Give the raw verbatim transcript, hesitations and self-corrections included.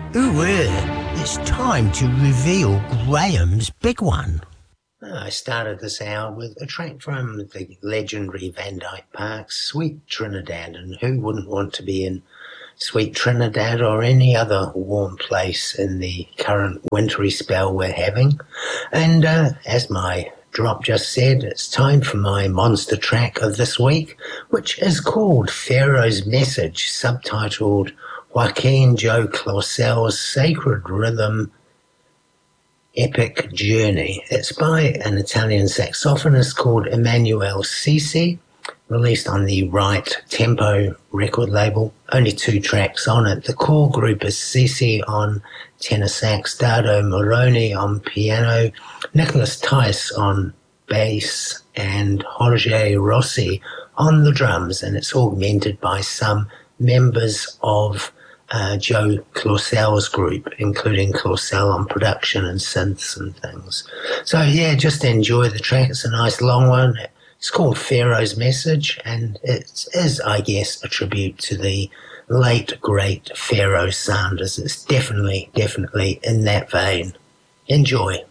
Ooh, it's time to reveal Graham's big one. I started this hour with a track from the legendary Van Dyke Parks, Sweet Trinidad, and who wouldn't want to be in Sweet Trinidad or any other warm place in the current wintry spell we're having? And uh, as my drop just said, it's time for my monster track of this week, which is called Pharaoh's Message, subtitled Joaquin Joe Clausel's Sacred Rhythm Epic Journey. It's by an Italian saxophonist called Emanuele Sisi, released on the Right Tempo record label. Only two tracks on it. The core group is Sisi on tenor sax, Dardo Moroni on piano, Nicholas Tice on bass, and Jorge Rossi on the drums, and it's augmented by some members of Uh, Joe Clausel's group, including Clausel on production and synths and things. So yeah, just enjoy the track. It's a nice long one. It's called Pharaoh's Message, and it is, I guess, a tribute to the late, great Pharoah Sanders. It's definitely, definitely in that vein. Enjoy.